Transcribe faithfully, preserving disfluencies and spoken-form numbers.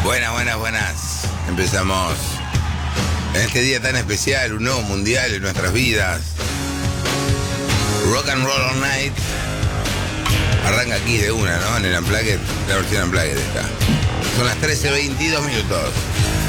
Buenas, buenas, buenas. Empezamos en este día tan especial, un nuevo mundial en nuestras vidas. Rock and Roll All Night. Arranca aquí de una, ¿no? En el Unplugged, la versión Unplugged está. Son las trece veintidós minutos.